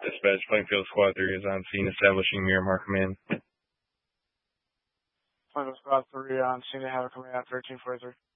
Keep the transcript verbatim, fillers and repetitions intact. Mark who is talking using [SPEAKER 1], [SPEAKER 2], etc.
[SPEAKER 1] Dispatch, Plainfield Squad three is on scene establishing Miramar Command.
[SPEAKER 2] Plainfield Squad three on scene to have a command thirteen forty-three.